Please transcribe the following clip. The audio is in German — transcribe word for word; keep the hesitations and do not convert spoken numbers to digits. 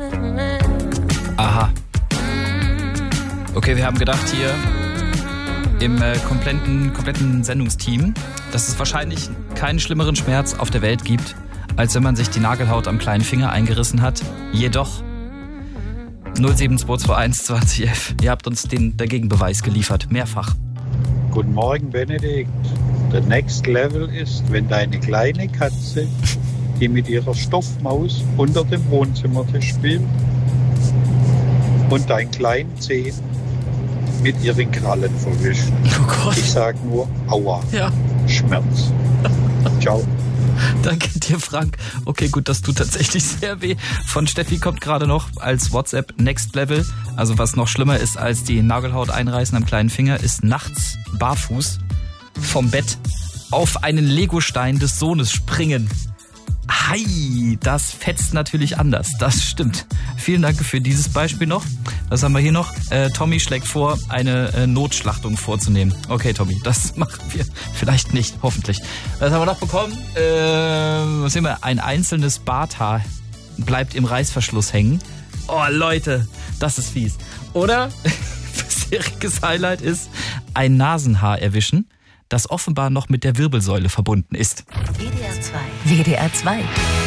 Aha. Okay, wir haben gedacht hier im äh, kompletten, kompletten Sendungsteam, dass es wahrscheinlich keinen schlimmeren Schmerz auf der Welt gibt, als wenn man sich die Nagelhaut am kleinen Finger eingerissen hat. Jedoch null sieben zwei zwei eins zwanzig F. Ihr habt uns den Dagegenbeweis geliefert, mehrfach. Guten Morgen, Benedikt. Der Next Level ist, wenn deine kleine Katze, die mit ihrer Stoffmaus unter dem Wohnzimmertisch spielt und dein kleinen Zeh mit ihren Krallen verwischt. Oh Gott. Ich sag nur Aua. Ja. Schmerz. Ciao. Danke dir, Frank. Okay, gut, das tut tatsächlich sehr weh. Von Steffi kommt gerade noch als WhatsApp Next Level. Also was noch schlimmer ist als die Nagelhaut einreißen am kleinen Finger, ist nachts barfuß vom Bett auf einen Legostein des Sohnes springen. Hi, das fetzt natürlich anders. Das stimmt. Vielen Dank für dieses Beispiel noch. Was haben wir hier noch? Äh, Tommy schlägt vor, eine äh, Notschlachtung vorzunehmen. Okay, Tommy, das machen wir vielleicht nicht, hoffentlich. Was haben wir noch bekommen? Äh, was sehen wir? Ein einzelnes Barthaar bleibt im Reißverschluss hängen. Oh, Leute, das ist fies. Oder, bisheriges Highlight ist, ein Nasenhaar erwischen, das offenbar noch mit der Wirbelsäule verbunden ist. W D R zwei. W D R zwei.